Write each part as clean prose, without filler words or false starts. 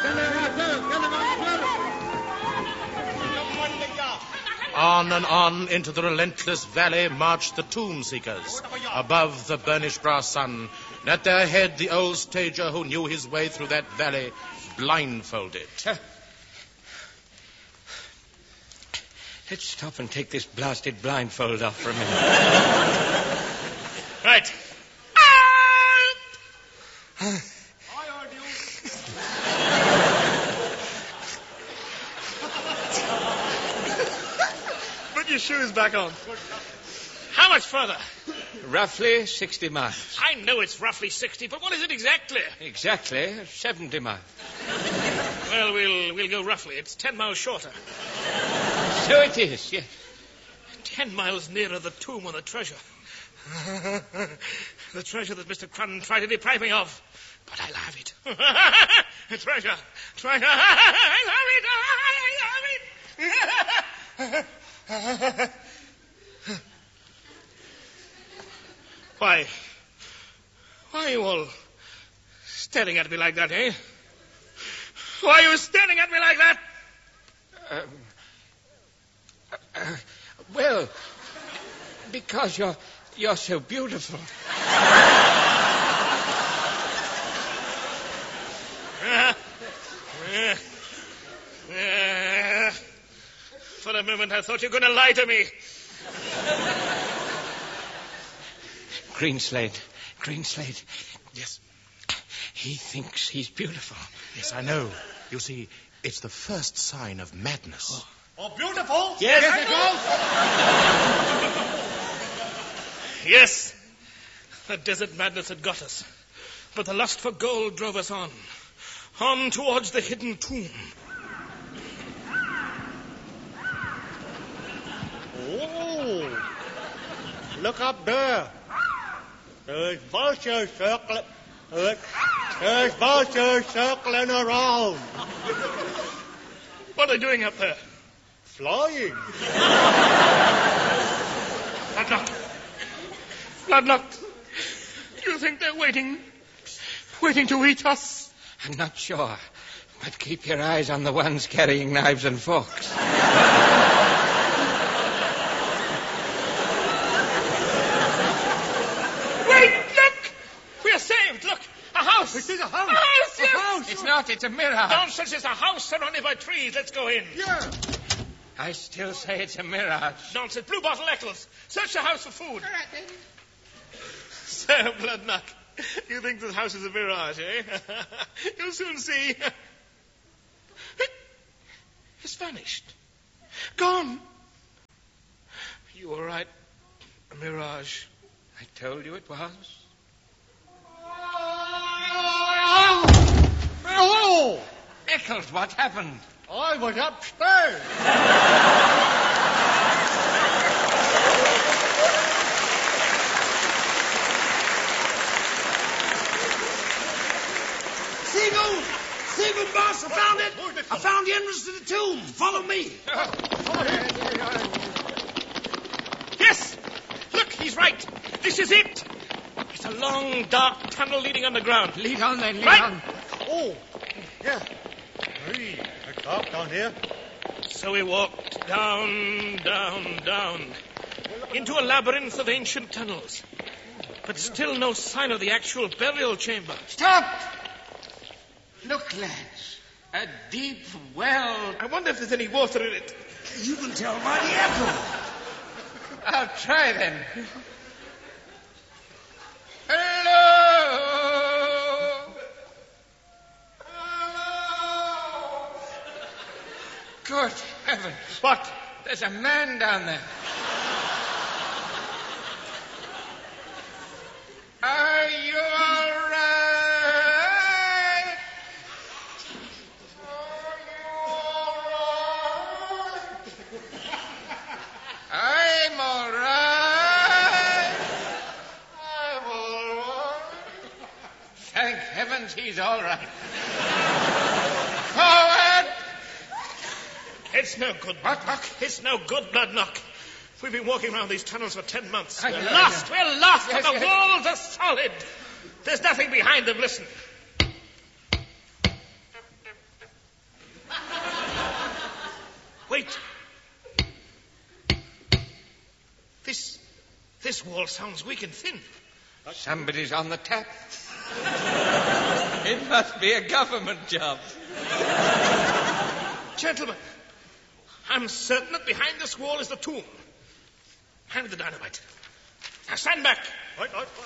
On and on into the relentless valley marched the tomb seekers, above the burnished brass sun, and at their head the old stager who knew his way through that valley, blindfolded. Let's stop and take this blasted blindfold off for a minute. Right. Put your shoes back on. How much further? Roughly 60 miles. I know it's roughly 60, but what is it exactly? Exactly 70 miles. Well, we'll go roughly. It's 10 miles shorter. So it is, yes. 10 miles nearer the tomb of the treasure. The treasure that Mr. Crun tried to deprive me of. But I'll have it. Treasure. I love it. Why are you all staring at me like that, eh? Why are you staring at me like that? Well, because you're so beautiful. For a moment I thought you were going to lie to me. Greenslade. Yes. He thinks he's beautiful. Yes, I know. You see, it's the first sign of madness. Oh, beautiful? Yes, I know. Yes. The desert madness had got us. But the lust for gold drove us on. On towards the hidden tomb. Oh, look up there. There's vultures circling. There's vultures circling around. What are they doing up there? Flying. Bloodlock. Do you think they're waiting to eat us? I'm not sure. But keep your eyes on the ones carrying knives and forks. It is a house. A house, yes. A house. It's not. It's a mirror. Nonsense. It's a house surrounded by trees. Let's go in. Yeah. I still say it's a mirage. Nonsense. Blue Bottle Eccles. Search the house for food. All right, then. Sir Bloodnut, you think this house is a mirage, eh? You'll soon see. It's vanished. Gone. You were right. A mirage. I told you it was. Oh! Eccles, what happened? I was upstairs. Seagull, boss, I found it. I found the entrance to the tomb. Follow me. Yes! Look, he's right. This is it. It's a long, dark tunnel leading underground. Lead on, then. Lead Right. on. Oh, yeah. Hey, it's dark down here. So we walked down, into a labyrinth of ancient tunnels. But still no sign of the actual burial chamber. Stop! Look, lads. A deep well. I wonder if there's any water in it. You can tell by the echo. I'll try, then. Hello! Good heavens. What? There's a man down there. Are you all right? Are you all right? I'm all right. I'm all right. Thank heavens he's all right. Forward! It's no good. What? It's no good, Bloodknock. We've been walking around these tunnels for 10 months. I We're know, lost. I know. We're lost. Yes, and the yes. walls are solid. There's nothing behind them. Listen. This wall sounds weak and thin. Somebody's on the tap. It must be a government job. Gentlemen, I'm certain that behind this wall is the tomb. Hand me the dynamite. Now stand back. Right.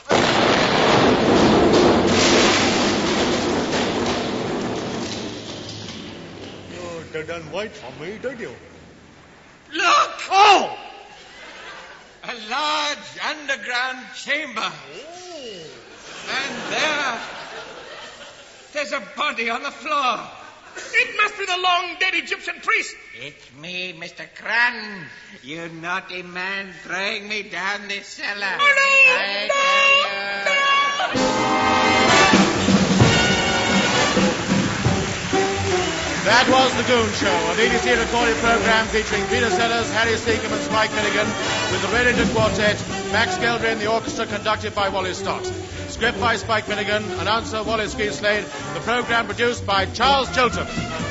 You done wait for me, did you? Look! Oh! A large underground chamber. Oh! And there's a body on the floor. It must be the long-dead Egyptian priest. It's me, Mr. Cran. You naughty man throwing me down this cellar. Oh, no! I tell you. That was The Goon Show, a BBC recorded program featuring Peter Sellers, Harry Seacombe and Spike Milligan, with the Reddington Quartet, Max Geldry and the orchestra conducted by Wally Stott. Script by Spike Milligan, announcer Wallace Geeslade, the program produced by Charles Chilton.